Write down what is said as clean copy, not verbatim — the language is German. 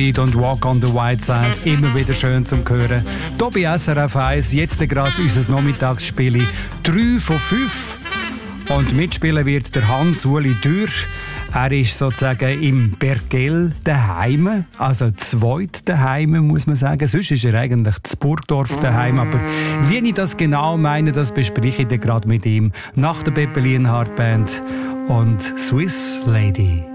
Reid und Walk on the White Side, immer wieder schön zum Hören. Hier bei SRF 1, jetzt gerade unser Nachmittagsspiel 3 von 5. Und mitspielen wird der Hans-Uli Dürr. Er ist sozusagen im Bergell daheim, also zweit daheim, muss man sagen. Sonst ist er eigentlich in Burgdorf daheim. Aber wie ich das genau meine, das bespreche ich dann gerade mit ihm nach der Beppe Lienhardt Band und Swiss Lady.